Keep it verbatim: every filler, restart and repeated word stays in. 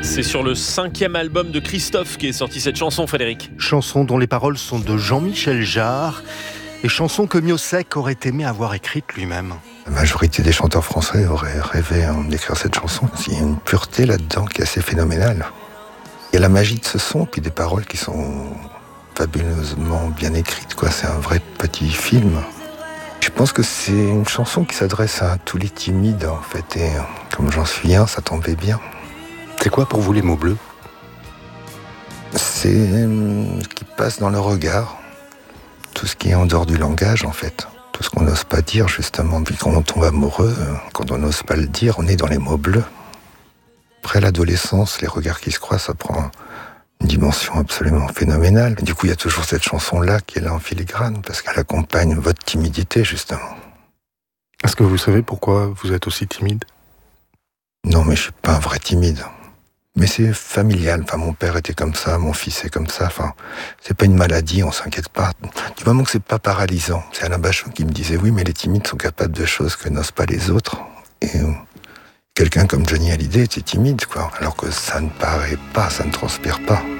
C'est sur le cinquième album de Christophe qu'est sortie cette chanson, Frédéric. Chanson dont les paroles sont de Jean-Michel Jarre et chanson que Miossec aurait aimé avoir écrite lui-même. La majorité des chanteurs français auraient rêvé hein, d'écrire cette chanson. Il y a une pureté là-dedans qui est assez phénoménale. Il y a la magie de ce son, puis des paroles qui sont fabuleusement bien écrites, quoi. C'est un vrai petit film. Je pense que c'est une chanson qui s'adresse à tous les timides, en fait. Et comme j'en suis un, ça tombait bien. C'est quoi pour vous les mots bleus ? C'est ce qui passe dans le regard. Tout ce qui est en dehors du langage, en fait. Tout ce qu'on n'ose pas dire, justement. Puis quand on tombe amoureux, quand on n'ose pas le dire, on est dans les mots bleus. Après l'adolescence, les regards qui se croisent, ça prend une dimension absolument phénoménale. Du coup, il y a toujours cette chanson-là qui est là en filigrane, parce qu'elle accompagne votre timidité, justement. Est-ce que vous savez pourquoi vous êtes aussi timide ? Non, mais je suis pas un vrai timide. Mais c'est familial. Enfin, mon père était comme ça, mon fils est comme ça. Enfin, c'est pas une maladie, on s'inquiète pas. Du moment que c'est pas paralysant. C'est Alain Bachung qui me disait, oui, mais les timides sont capables de choses que n'osent pas les autres. Et quelqu'un comme Johnny Hallyday était timide, quoi. Alors que ça ne paraît pas, ça ne transpire pas.